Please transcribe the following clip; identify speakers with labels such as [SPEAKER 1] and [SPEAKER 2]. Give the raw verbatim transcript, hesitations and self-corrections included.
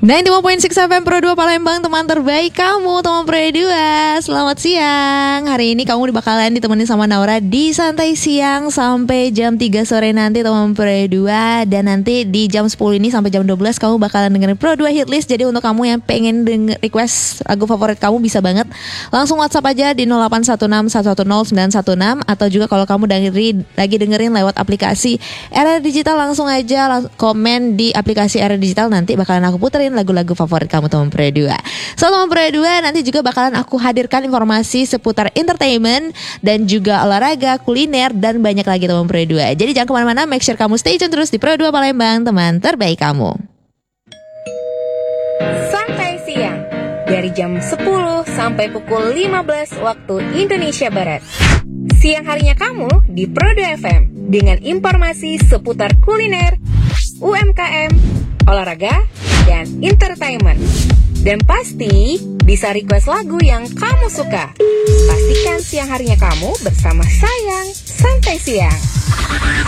[SPEAKER 1] sembilan puluh lima koma enam F M Pro dua Palembang, teman terbaik kamu, teman Pro dua. Selamat siang. Hari ini kamu bakalan ditemenin sama Naura di Santai Siang sampai jam tiga sore nanti, teman Pro dua. Dan nanti di jam sepuluh ini sampai jam dua belas kamu bakalan dengerin Pro dua Hitlist. Jadi untuk kamu yang pengen denger request lagu favorit kamu bisa banget langsung WhatsApp aja di nol delapan satu enam satu satu nol sembilan satu enam. Atau juga kalau kamu dengerin, lagi dengerin lewat aplikasi R R Digital, langsung aja lang- komen di aplikasi R R Digital. Nanti bakalan aku puterin lagu-lagu favorit kamu, teman Pro dua. So teman Pro dua, nanti juga bakalan aku hadirkan informasi seputar entertainment dan juga olahraga, kuliner, dan banyak lagi, teman Pro dua. Jadi jangan kemana-mana, make sure kamu stay tune terus di Pro dua Palembang, teman terbaik kamu.
[SPEAKER 2] Santai Siang dari jam sepuluh sampai pukul lima belas waktu Indonesia Barat. Siang harinya kamu di Pro dua F M dengan informasi seputar kuliner, U M K M, olahraga, dan entertainment. Dan pasti bisa request lagu yang kamu suka. Pastikan siang harinya kamu bersama Sayang Santai Siang.